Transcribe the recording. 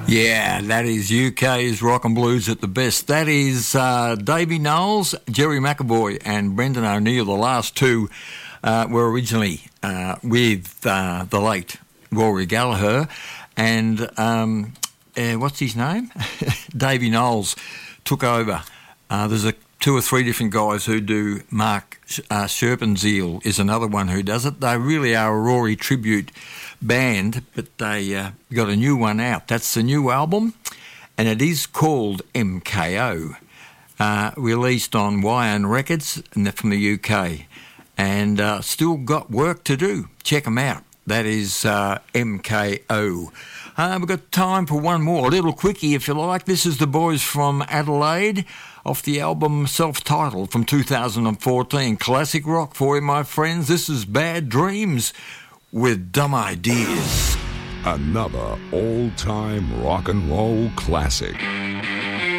Yeah, that is UK's rock and blues at the best. That is Davey Knowles, Jerry McAvoy and Brendan O'Neill. The last two were originally with the late Rory Gallagher and what's his name? Davey Knowles took over. There's two or three different guys who do. Mark Sherpenzeel is another one who does it. They really are a Rory tribute band, but they got a new one out. That's the new album, and it is called MKO, released on YN Records from the UK, and still got work to do. Check them out. That is MKO. We've got time for one more, a little quickie if you like. This is the boys from Adelaide, off the album Self-Titled from 2014. Classic rock for you, my friends. This is Bad Dreams with Dumb Ideas. Another all-time rock and roll classic.